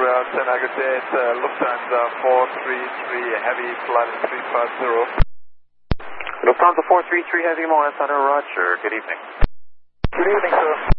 10 Aggregate, Lufthansa 433 Heavy, flight 350. Lufthansa 433 Heavy, Moana Center, Roger. Good evening. Good evening, sir.